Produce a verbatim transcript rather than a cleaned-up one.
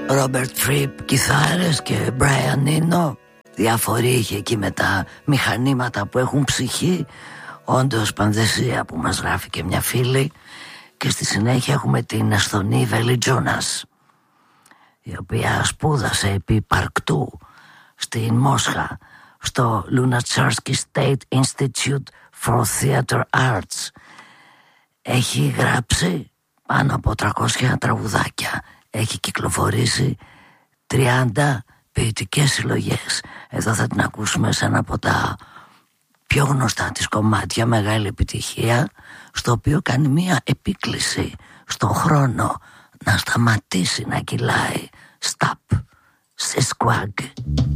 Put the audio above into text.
Ρόμπερτ Φριπ κιθάρες και Μπράιαν Ίνο. Διάφοροι είχε εκεί με τα μηχανήματα που έχουν ψυχή. Όντως πανδεσία που μας γράφει και μια φίλη. Και στη συνέχεια έχουμε την Εσθονή Βέλη Τζούνας, η οποία σπούδασε επί Παρκτού στην Μόσχα στο Lunacharsky State Institute for Theater Arts. Έχει γράψει πάνω από τριακόσια τραγουδάκια. Έχει κυκλοφορήσει τριάντα ποιητικές συλλογές. Εδώ θα την ακούσουμε σε ένα από τα πιο γνωστά της κομμάτια, μεγάλη επιτυχία, στο οποίο κάνει μία επίκληση στον χρόνο να σταματήσει να κυλάει. Stop, σε σκουάγκ.